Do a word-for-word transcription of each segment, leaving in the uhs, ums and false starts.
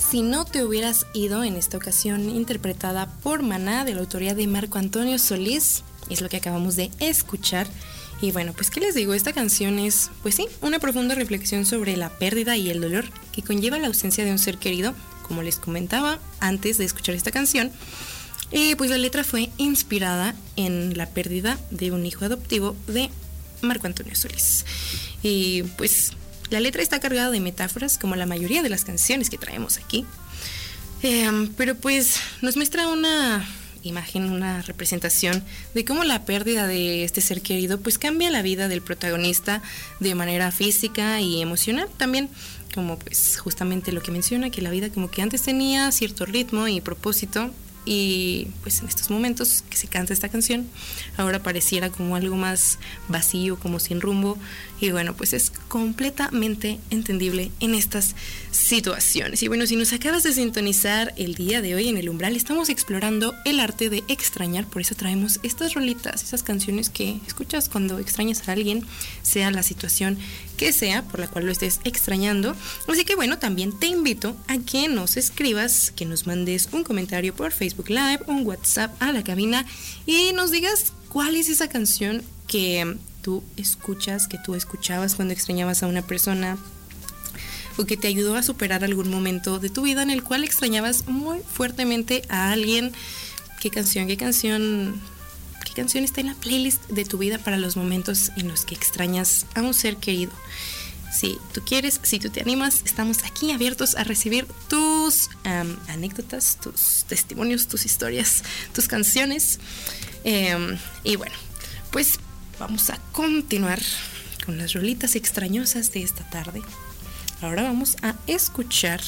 Si no te hubieras ido, en esta ocasión interpretada por Maná, de la autoría de Marco Antonio Solís, es lo que acabamos de escuchar. Y bueno, pues qué les digo, esta canción es, pues sí, una profunda reflexión sobre la pérdida y el dolor que conlleva la ausencia de un ser querido, como les comentaba antes de escuchar esta canción. Y pues la letra fue inspirada en la pérdida de un hijo adoptivo de Marco Antonio Solís. Y pues la letra está cargada de metáforas, como la mayoría de las canciones que traemos aquí. Eh, pero pues nos muestra una imagen, una representación de cómo la pérdida de este ser querido pues cambia la vida del protagonista de manera física y emocional también, como pues justamente lo que menciona, que la vida como que antes tenía cierto ritmo y propósito, y pues en estos momentos que se canta esta canción ahora pareciera como algo más vacío, como sin rumbo. Y bueno, pues es completamente entendible en estas situaciones. Y bueno, si nos acabas de sintonizar el día de hoy en El Umbral, estamos explorando el arte de extrañar. Por eso traemos estas rolitas, esas canciones que escuchas cuando extrañas a alguien, sea la situación que sea por la cual lo estés extrañando. Así que bueno, también te invito a que nos escribas, que nos mandes un comentario por Facebook Live, un WhatsApp a la cabina y nos digas cuál es esa canción que tú escuchas, que tú escuchabas cuando extrañabas a una persona, o que te ayudó a superar algún momento de tu vida en el cual extrañabas muy fuertemente a alguien. ¿Qué canción, qué canción, qué canción está en la playlist de tu vida para los momentos en los que extrañas a un ser querido? Si tú quieres, si tú te animas, estamos aquí abiertos a recibir tus um, anécdotas, tus testimonios, tus historias, tus canciones. Um, y bueno, pues vamos a continuar con las rolitas extrañosas de esta tarde. Ahora vamos a escuchar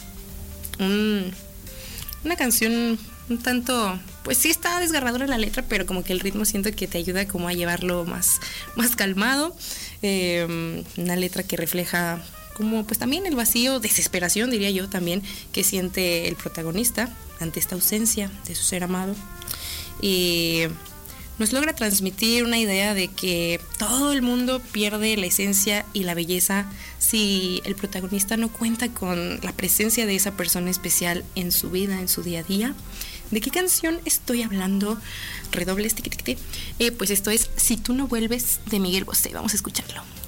un, una canción un tanto, pues sí está desgarradora la letra, pero como que el ritmo siento que te ayuda como a llevarlo más, más calmado. Eh, una letra que refleja como pues también el vacío, desesperación diría yo también, que siente el protagonista ante esta ausencia de su ser amado. Y nos logra transmitir una idea de que todo el mundo pierde la esencia y la belleza si el protagonista no cuenta con la presencia de esa persona especial en su vida, en su día a día. ¿De qué canción estoy hablando? Redobles, tiqui, tiqui, tiqui. Eh, pues esto es Si tú no vuelves, de Miguel Bosé. Vamos a escucharlo.